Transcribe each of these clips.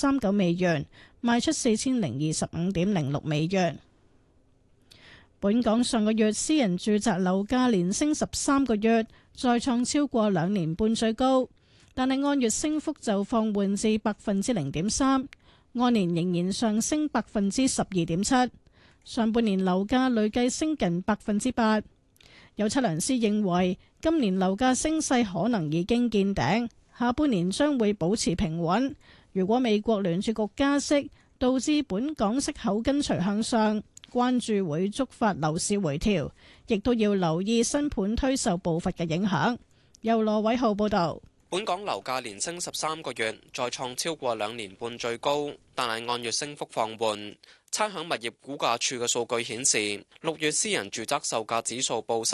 4.39美元，賣出4025.06美元。本港上個月私人住宅樓價連升13個月，再創超過2年半最高，但係按月升幅就放緩至0.3%，按年仍然上升12.7%。上半年樓價累計升近8%。有測量師認為，今年樓價升勢可能已經見頂，下半年將會保持平穩。如果美國聯儲局加息，導致本港息口跟隨向上，關注會觸發樓市回調，亦都要留意新盤推售步伐嘅影響。由羅偉浩報導。 本港樓價連升13個月，再創超過2年半最高，但係按月升幅放緩。差餉物業估價署嘅數據顯示，6月私人住宅售價指數報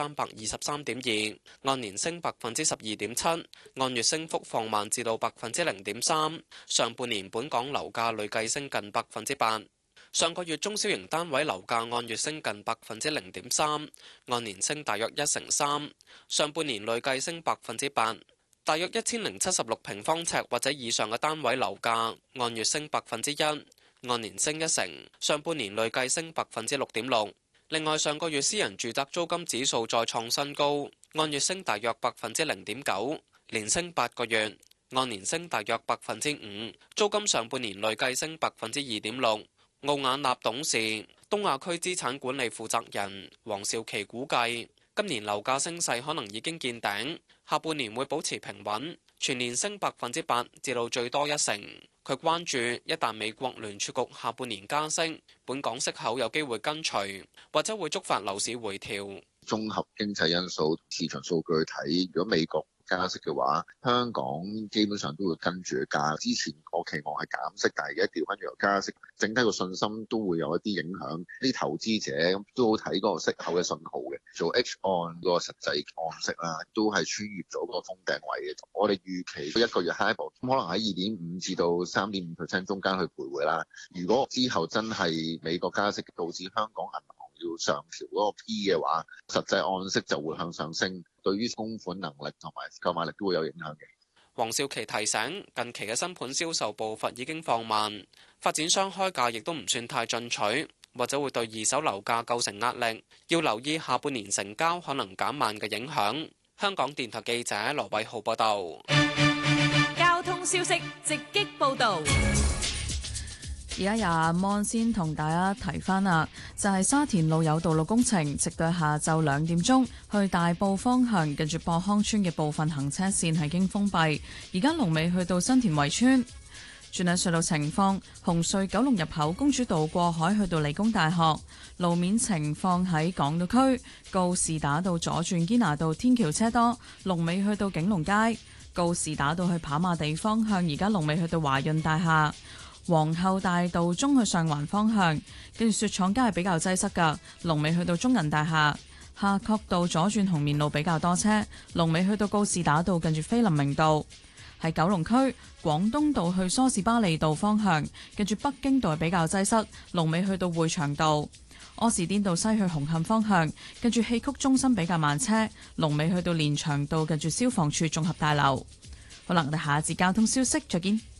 323.2，按年升12.7%，按月升幅放慢至到0.3%。上半年本港樓價累計升近8%。上個月中小型單位樓價按月升近0.3%，按年升大約1成3。上半年累計升8%。大約1076平方尺或者以上嘅單位樓價按月升1%，按年升1成。上半年累計升6.6%。另外，上個月私人住宅租金指數再創新高，按月升大約0.9%，連升8個月，按年升大約5%。租金上半年累計升2.6%。奧雅納董事、東亞區資產管理負責人黃少琪估計，今年樓價升勢可能已經見頂，下半年會保持平穩，全年升8%至到最多1成。佢關注一旦美國聯儲局下半年加息，本港息口有機會跟隨，或者會觸發樓市回調。 綜合經濟因素、市場數據睇，如果美國加息嘅話，香港基本上都會跟住加。之前我期望係減息，但係而家調翻轉加息，整體個信心都會有一啲影響。啲投資者都好睇嗰個息口嘅信號嘅，做 H 按嗰個實際按息啦，都係穿越咗個封頂位嘅。我哋預期一個月 HIBOR 可能喺2.5至到3.5% 中間去徘徊啦。如果之後真係美國加息，導致香港銀行要上調嗰個 P 嘅話，實際按息就會向上升，對於供款能力同埋購買力都會有影響嘅。 黃少琪提醒，近期嘅新盤銷售步伐已經放慢，發展商開價亦都唔算太進取，或者會對二手樓價構成壓力，要留意下半年成交可能減慢嘅影響。香港電台記者羅偉浩報道。 交通消息直擊報道。 而家廿蚊先同大家提翻啦，就係沙田路有道路工程，直到下晝2點鐘，去大埔方向近住博康村嘅部分行車線係經封閉。而家龍尾去到新田圍村。轉睇隧道情況，紅隧九龍入口公主道過海去到理工大學，路面情況喺港島區告士打道左轉堅拿道天橋車多，龍尾去到景隆街。告士打道去跑馬地方向，而家龍尾去到華潤大廈。皇后大道中去上環方向，跟住雪廠街係比較擠塞㗎，龍尾去到中銀大廈。夏慤道左轉紅棉路比較多車，龍尾去到告士打道近住菲林明道。喺九龍區廣東道去梳士巴利道方向，跟住北京道係比較擠塞，龍尾去到匯祥道。柯士甸道西去紅磡方向，跟住戲曲中心比較慢車，龍尾去到連翔道近住消防處綜合大樓。好啦，我哋下一節交通消息再見。